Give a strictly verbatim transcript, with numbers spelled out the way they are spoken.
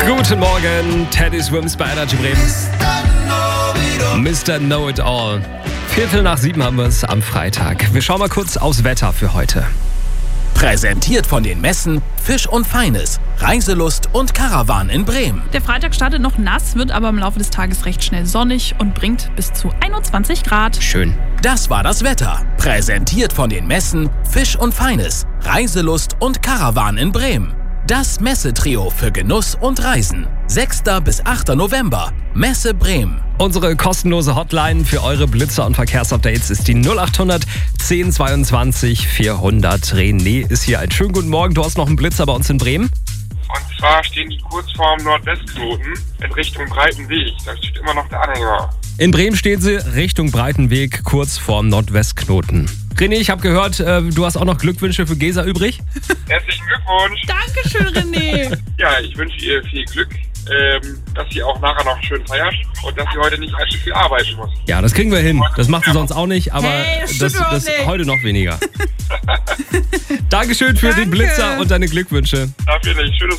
Guten Morgen, Teddy Swims bei Energy Bremen. Mister Know-It-All. Viertel nach sieben haben wir es am Freitag. Wir schauen mal kurz aufs Wetter für heute. Präsentiert von den Messen Fisch und Feines, Reiselust und Caravan in Bremen. Der Freitag startet noch nass, wird aber im Laufe des Tages recht schnell sonnig und bringt bis zu einundzwanzig Grad. Schön. Das war das Wetter. Präsentiert von den Messen Fisch und Feines, Reiselust und Caravan in Bremen. Das Messetrio für Genuss und Reisen. sechster bis achter November. Messe Bremen. Unsere kostenlose Hotline für eure Blitzer und Verkehrsupdates ist die null acht hundert zehn zweiundzwanzig vierhundert. René ist hier. Einen schönen guten Morgen. Du hast noch einen Blitzer bei uns in Bremen? Und zwar stehen die kurz vorm Nordwestknoten in Richtung Breitenweg. Da steht immer noch der Anhänger. In Bremen stehen sie Richtung Breitenweg, kurz vorm Nordwestknoten. René, ich habe gehört, äh, du hast auch noch Glückwünsche für Gesa übrig. Herzlichen Glückwunsch. Dankeschön, René. Ja, ich wünsche ihr viel Glück, ähm, dass sie auch nachher noch schön feiert und dass sie heute nicht allzu viel arbeiten muss. Ja, das kriegen wir hin. Das macht sie sonst auch nicht, aber Hey, das das, stimmt das überhaupt nicht. heute noch weniger. Dankeschön für den Danke. Blitzer und deine Glückwünsche. Dafür nicht. Schönes